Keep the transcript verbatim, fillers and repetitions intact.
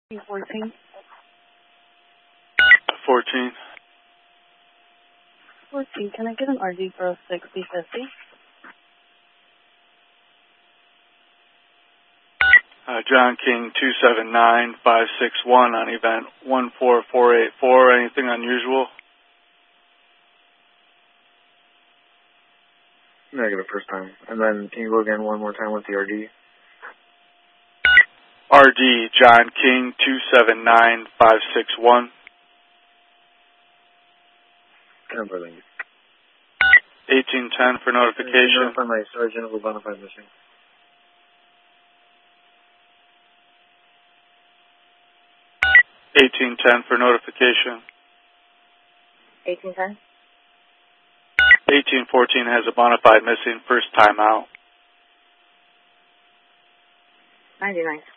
fourteen. fourteen. fourteen, can I get an R D for a sixty fifty? Uh, John King two seven nine five six one on event one four four eight four. Anything unusual? Negative first time. And then can you go again one more time with the R D? R D John King two seven nine five six one. ten for link. eighteen ten for notification. Notify my sergeant of a bona fide missing. eighteen ten for notification. eighteen ten? eighteen fourteen has a bona fide missing, first time out. ninety-nine.